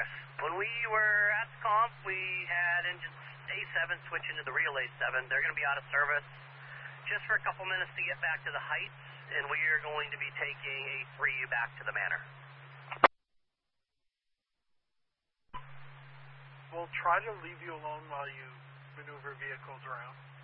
Chris. When we were at the comp, we had engines A7 switch into the real A7. They're going to be out of service just for a couple minutes to get back to the heights, and we are going to be taking A3 back to the manor. We'll try to leave you alone while you maneuver vehicles around.